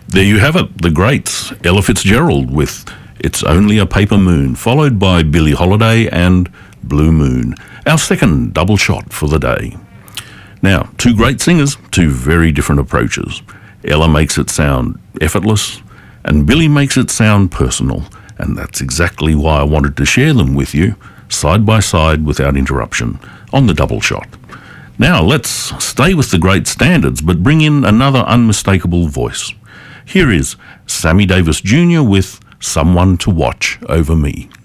There you have it, the greats. Ella Fitzgerald with It's Only a Paper Moon, followed by Billie Holiday and Blue Moon, our second double shot for the day. Now, two great singers, two very different approaches. Ella makes it sound effortless, and Billie makes it sound personal, and that's exactly why I wanted to share them with you, side by side without interruption, on the double shot. Now, let's stay with the great standards, but bring in another unmistakable voice. Here is Sammy Davis Jr. with Someone to Watch Over Me.